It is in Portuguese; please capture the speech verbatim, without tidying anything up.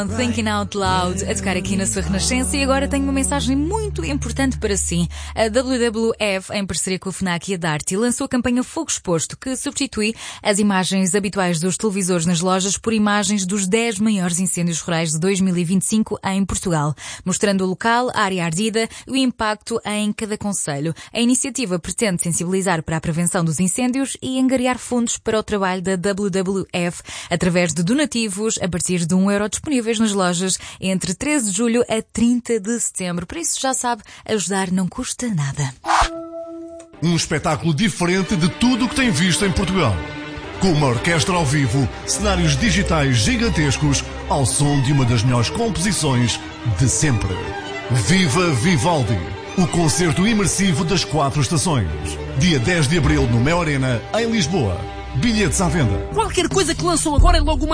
Thinking Out Loud a tocar aqui na sua Renascença. E agora tenho uma mensagem muito importante para si. A W W F, em parceria com a FNAC e a Darty, lançou a campanha Fogo Exposto, que substitui as imagens habituais dos televisores nas lojas por imagens dos dez maiores incêndios rurais de dois mil e vinte e cinco em Portugal, mostrando o local, a área ardida e o impacto em cada concelho. A iniciativa pretende sensibilizar para a prevenção dos incêndios e angariar fundos para o trabalho da W W F através de donativos a partir de um euro disponíveis nas lojas entre treze de julho a trinta de setembro. Por isso, já sabe, ajudar não custa nada. Um espetáculo diferente de tudo o que tem visto em Portugal. Com uma orquestra ao vivo, cenários digitais gigantescos, ao som de uma das melhores composições de sempre. Viva Vivaldi! O concerto imersivo das quatro estações. Dia dez de abril no Mel Arena, em Lisboa. Bilhetes à venda. Qualquer coisa que lançam agora é logo uma